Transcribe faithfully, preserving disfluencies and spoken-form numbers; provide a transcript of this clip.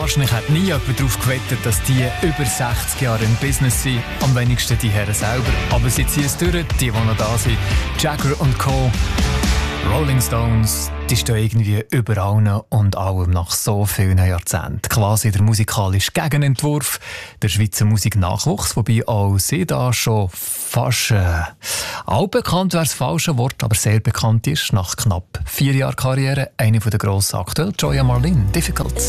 Wahrscheinlich hat nie jemand darauf gewettet, dass die über sechzig Jahre im Business sind. Am wenigsten die Herren selber. Aber sie ziehen es durch, die, die noch da sind. Jagger und Co. Rolling Stones, die stehen irgendwie über allen und allem nach so vielen Jahrzehnten. Quasi der musikalische Gegenentwurf der Schweizer Musiknachwuchs, wobei auch sie da schon fast äh, altbekannt wäre das falsche Wort, aber sehr bekannt ist. Nach knapp vier Jahren Karriere eine der grossen aktuell, Joya Marlene, Difficult.